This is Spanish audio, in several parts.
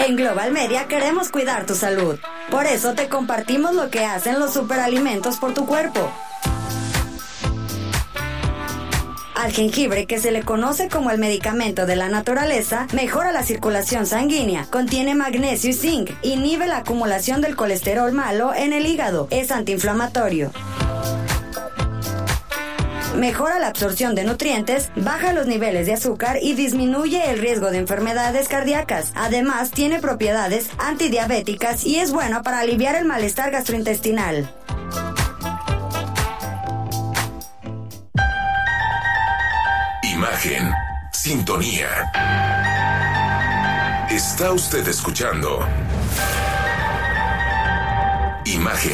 En Global Media queremos cuidar tu salud. Por eso te compartimos lo que hacen los superalimentos por tu cuerpo. Al jengibre, que se le conoce como el medicamento de la naturaleza, mejora la circulación sanguínea, contiene magnesio y zinc, inhibe la acumulación del colesterol malo en el hígado, es antiinflamatorio. Mejora la absorción de nutrientes, baja los niveles de azúcar y disminuye el riesgo de enfermedades cardíacas. Además, tiene propiedades antidiabéticas y es bueno para aliviar el malestar gastrointestinal. Imagen, sintonía. Está usted escuchando Imagen.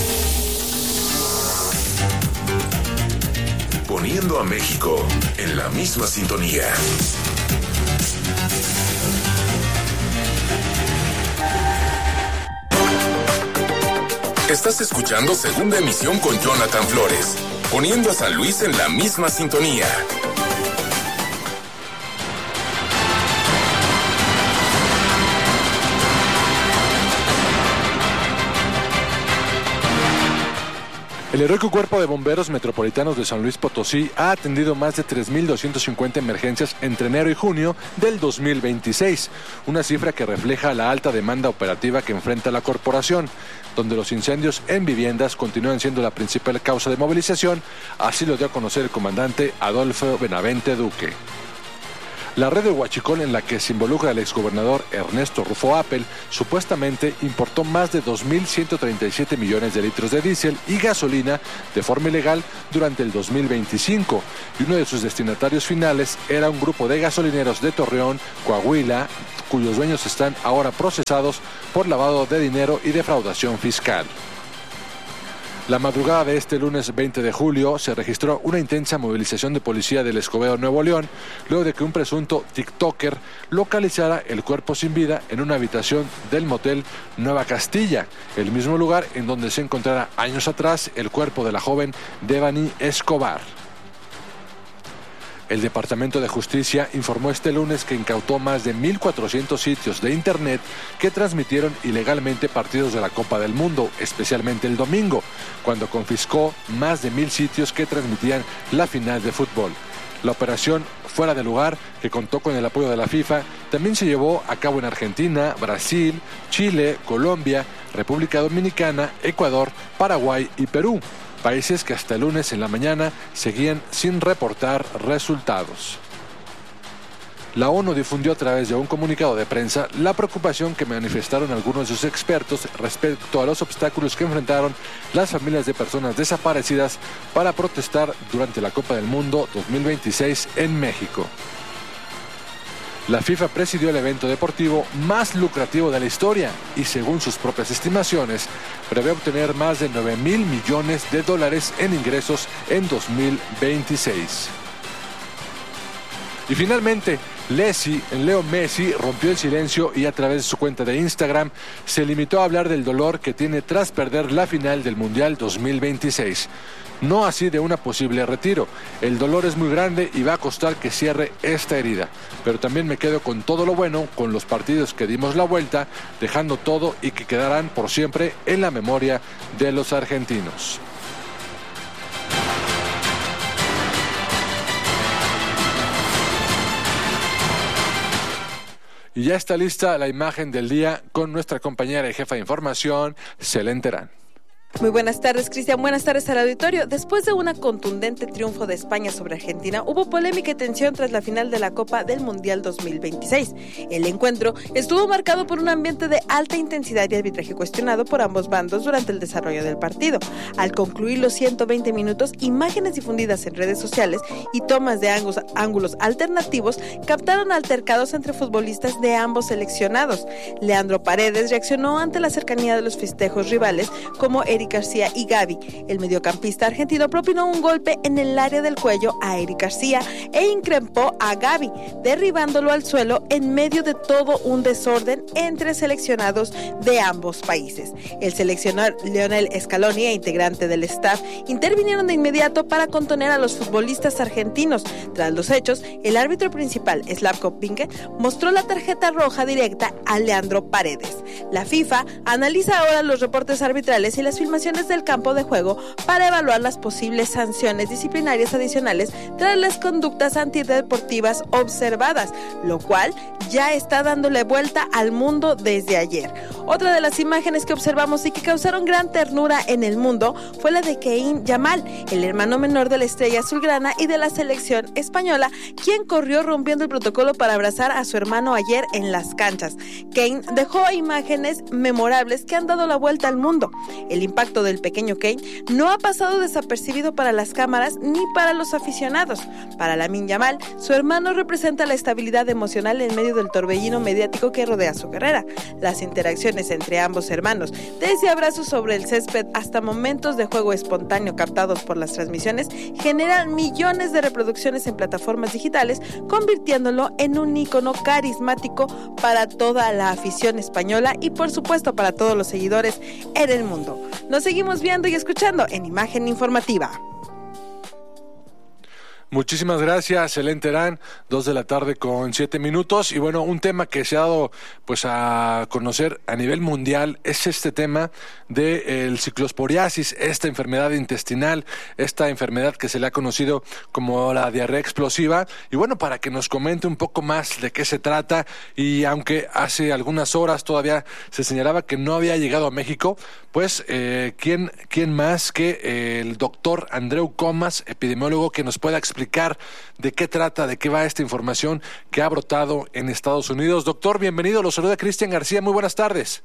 Poniendo a México en la misma sintonía. Estás escuchando Segunda Emisión con Jonathan Flores, poniendo a San Luis en la misma sintonía. El heroico Cuerpo de Bomberos Metropolitanos de San Luis Potosí ha atendido más de 3.250 emergencias entre enero y junio del 2026, una cifra que refleja la alta demanda operativa que enfrenta la corporación, donde los incendios en viviendas continúan siendo la principal causa de movilización, así lo dio a conocer el comandante Adolfo Benavente Duque. La red de huachicol en la que se involucra el exgobernador Ernesto Rufo Appel supuestamente importó más de 2.137 millones de litros de diésel y gasolina de forma ilegal durante el 2025, y uno de sus destinatarios finales era un grupo de gasolineros de Torreón, Coahuila, cuyos dueños están ahora procesados por lavado de dinero y defraudación fiscal. La madrugada de este lunes 20 de julio se registró una intensa movilización de policía del Escobedo, Nuevo León, luego de que un presunto TikToker localizara el cuerpo sin vida en una habitación del motel Nueva Castilla, el mismo lugar en donde se encontrara años atrás el cuerpo de la joven Devani Escobar. El Departamento de Justicia informó este lunes que incautó más de 1.400 sitios de internet que transmitieron ilegalmente partidos de la Copa del Mundo, especialmente el domingo, cuando confiscó más de 1.000 sitios que transmitían la final de fútbol. La operación Fuera de Lugar, que contó con el apoyo de la FIFA, también se llevó a cabo en Argentina, Brasil, Chile, Colombia, República Dominicana, Ecuador, Paraguay y Perú, países que hasta el lunes en la mañana seguían sin reportar resultados. La ONU difundió a través de un comunicado de prensa la preocupación que manifestaron algunos de sus expertos respecto a los obstáculos que enfrentaron las familias de personas desaparecidas para protestar durante la Copa del Mundo 2026 en México. La FIFA presidió el evento deportivo más lucrativo de la historia y, según sus propias estimaciones, prevé obtener más de $9,000 millones en ingresos en 2026. Y finalmente, Leo Messi rompió el silencio y a través de su cuenta de Instagram se limitó a hablar del dolor que tiene tras perder la final del Mundial 2026. No así de una posible retiro. El dolor es muy grande y va a costar que cierre esta herida. Pero también me quedo con todo lo bueno, con los partidos que dimos la vuelta, dejando todo y que quedarán por siempre en la memoria de los argentinos. Y ya está lista la imagen del día con nuestra compañera y jefa de información, Selene Terán. Muy buenas tardes, Cristian. Buenas tardes al auditorio. Después de una contundente triunfo de España sobre Argentina, hubo polémica y tensión tras la final de la Copa del Mundial 2026. El encuentro estuvo marcado por un ambiente de alta intensidad y arbitraje cuestionado por ambos bandos durante el desarrollo del partido. Al concluir los 120 minutos, imágenes difundidas en redes sociales y tomas de ángulos alternativos captaron altercados entre futbolistas de ambos seleccionados. Leandro Paredes reaccionó ante la cercanía de los festejos rivales, como Eric Eric García y Gavi. El mediocampista argentino propinó un golpe en el área del cuello a Eric García e increpó a Gavi, derribándolo al suelo en medio de todo un desorden entre seleccionados de ambos países. El seleccionador Lionel Scaloni e integrante del staff intervinieron de inmediato para contener a los futbolistas argentinos. Tras los hechos, el árbitro principal, Slavko Vinke, mostró la tarjeta roja directa a Leandro Paredes. La FIFA analiza ahora los reportes arbitrales y las filmaciones del campo de juego para evaluar las posibles sanciones disciplinarias adicionales tras las conductas antideportivas observadas, lo cual ya está dándole vuelta al mundo desde ayer. Otra de las imágenes que observamos y que causaron gran ternura en el mundo fue la de Kane Yamal, el hermano menor de la estrella azulgrana y de la selección española, quien corrió rompiendo el protocolo para abrazar a su hermano ayer en las canchas. Kane dejó imágenes memorables que han dado la vuelta al mundo. El impacto del pequeño Kane no ha pasado desapercibido para las cámaras ni para los aficionados. Para Lamine Yamal, su hermano representa la estabilidad emocional en medio del torbellino mediático que rodea su carrera. Las interacciones entre ambos hermanos, desde abrazos sobre el césped hasta momentos de juego espontáneo captados por las transmisiones, generan millones de reproducciones en plataformas digitales, convirtiéndolo en un ícono carismático para toda la afición española y por supuesto para todos los seguidores en el mundo. Nos seguimos viendo y escuchando en Imagen Informativa. Muchísimas gracias, Helen Terán, 2:07 p.m. Y bueno, un tema que se ha dado pues a conocer a nivel mundial es este tema del ciclosporiasis, esta enfermedad intestinal, esta enfermedad que se le ha conocido como la diarrea explosiva. Y bueno, para que nos comente un poco más de qué se trata, y aunque hace algunas horas todavía se señalaba que no había llegado a México, pues ¿quién más que el doctor Andreu Comas, epidemiólogo, que nos pueda explicar de qué trata, de qué va esta información que ha brotado en Estados Unidos. Doctor, bienvenido, lo saluda Cristian García, muy buenas tardes.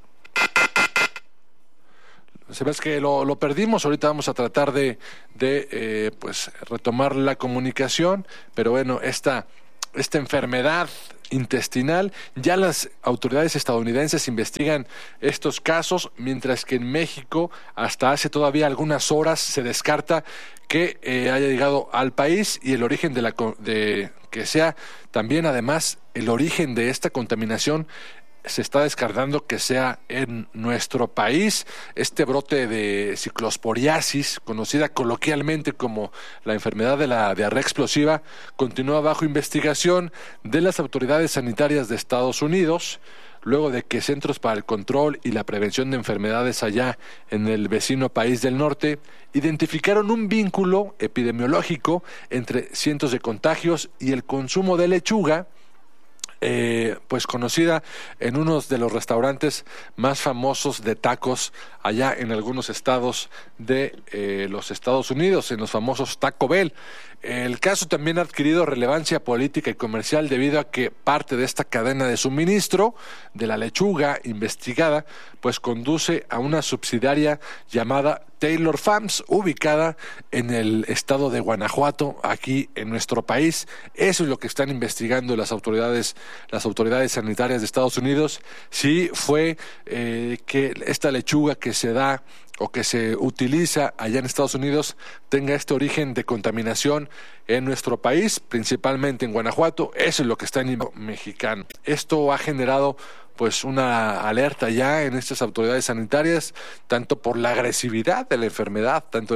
Se ve que lo perdimos, ahorita vamos a tratar de pues retomar la comunicación, pero bueno, esta enfermedad intestinal, ya las autoridades estadounidenses investigan estos casos, mientras que en México hasta hace todavía algunas horas se descarta que haya llegado al país, y el origen de que sea también además el origen de esta contaminación se está descartando que sea en nuestro país. Este brote de ciclosporiasis, conocida coloquialmente como la enfermedad de la diarrea explosiva, continúa bajo investigación de las autoridades sanitarias de Estados Unidos, luego de que Centros para el Control y la Prevención de Enfermedades allá en el vecino país del norte identificaron un vínculo epidemiológico entre cientos de contagios y el consumo de lechuga, pues conocida en uno de los restaurantes más famosos de tacos allá en algunos estados de los Estados Unidos, en los famosos Taco Bell. El caso también ha adquirido relevancia política y comercial debido a que parte de esta cadena de suministro de la lechuga investigada pues conduce a una subsidiaria llamada Taylor Farms, ubicada en el estado de Guanajuato, aquí en nuestro país. Eso es lo que están investigando las autoridades sanitarias de Estados Unidos, si fue que esta lechuga que se da o que se utiliza allá en Estados Unidos tenga este origen de contaminación en nuestro país, principalmente en Guanajuato. Eso es lo que está en el mexicano. Esto ha generado pues una alerta ya en estas autoridades sanitarias, tanto por la agresividad de la enfermedad, tanto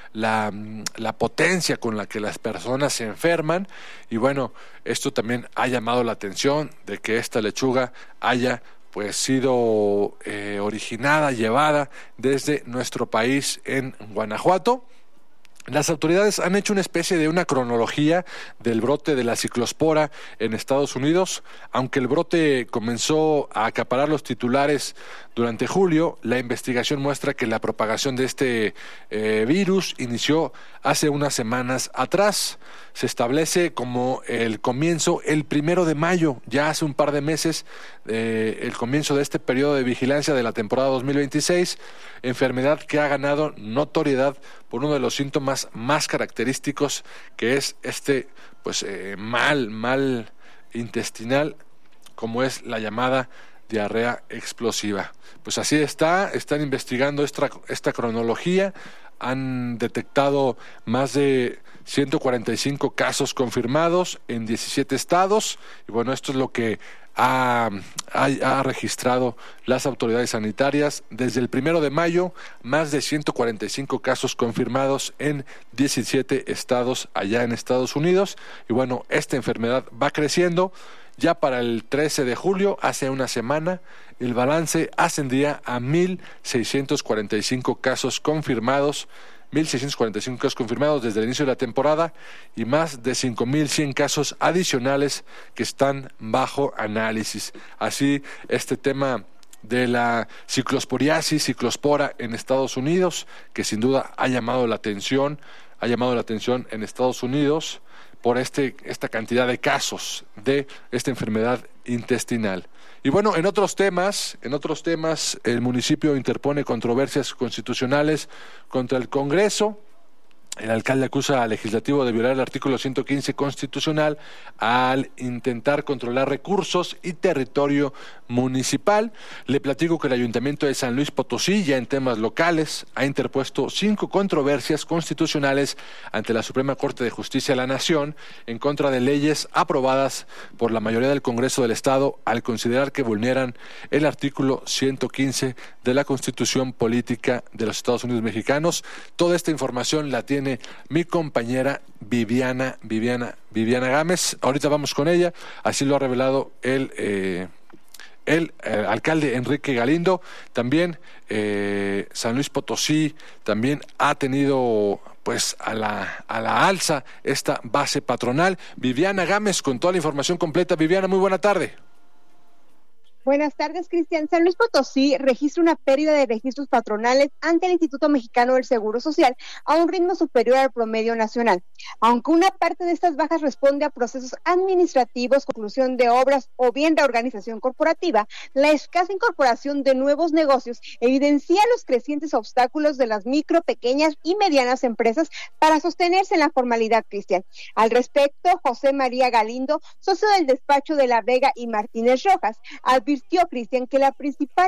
la potencia con la que las personas se enferman, y bueno, esto también ha llamado la atención de que esta lechuga haya pues sido originada, llevada desde nuestro país en Guanajuato. Las autoridades han hecho una especie de una cronología del brote de la ciclospora en Estados Unidos. Aunque el brote comenzó a acaparar los titulares durante julio, la investigación muestra que la propagación de este virus inició hace unas semanas atrás. Se establece como el comienzo el 1 de mayo, ya hace un par de meses, el comienzo de este periodo de vigilancia de la temporada 2026, enfermedad que ha ganado notoriedad por uno de los síntomas más característicos, que es este mal intestinal, como es la llamada diarrea explosiva. Pues así están investigando esta cronología, han detectado más de 145 casos confirmados en 17 estados, y bueno, esto es lo que ha registrado las autoridades sanitarias. Desde el 1 de mayo, más de 145 casos confirmados en 17 estados allá en Estados Unidos, y bueno, esta enfermedad va creciendo. Ya para el 13 de julio, hace una semana, el balance ascendía a 1,645 casos confirmados, 1,645 casos confirmados desde el inicio de la temporada y más de 5,100 casos adicionales que están bajo análisis. Así, este tema de la ciclospora en Estados Unidos, que sin duda ha llamado la atención en Estados Unidos por esta cantidad de casos de esta enfermedad intestinal. Y bueno, en otros temas, el municipio interpone controversias constitucionales contra el Congreso. El alcalde acusa al legislativo de violar el artículo 115 constitucional al intentar controlar recursos y territorio municipal. Le platico que el Ayuntamiento de San Luis Potosí, ya en temas locales, ha interpuesto 5 controversias constitucionales ante la Suprema Corte de Justicia de la Nación en contra de leyes aprobadas por la mayoría del Congreso del Estado al considerar que vulneran el artículo 115 de la Constitución Política de los Estados Unidos Mexicanos. Toda esta información la tiene mi compañera Viviana Gámez. Ahorita vamos con ella, así lo ha revelado el alcalde Enrique Galindo. También San Luis Potosí también ha tenido pues a la alza esta base patronal. Viviana Gámez con toda la información completa. Viviana, muy buena tarde. Buenas tardes, Cristian. San Luis Potosí registra una pérdida de registros patronales ante el Instituto Mexicano del Seguro Social a un ritmo superior al promedio nacional. Aunque una parte de estas bajas responde a procesos administrativos, conclusión de obras o bien reorganización corporativa, la escasa incorporación de nuevos negocios evidencia los crecientes obstáculos de las micro, pequeñas y medianas empresas para sostenerse en la formalidad, Cristian. Al respecto, José María Galindo, socio del despacho de La Vega y Martínez Rojas, advirtió, Cristian, que la principal